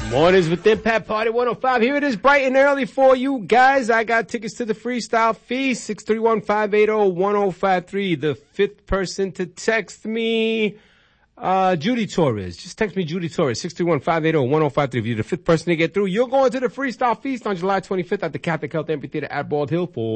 Mornings with Impact Party 105. Here it is bright and early for you guys. I got tickets to the Freestyle Feast. 631-580-1053. The fifth person to text me, Judy Torres. Just text me Judy Torres. 631-580-1053. If you're the fifth person to get through, you're going to the Freestyle Feast on July 25th at the Catholic Health Amphitheater at Bald Hill for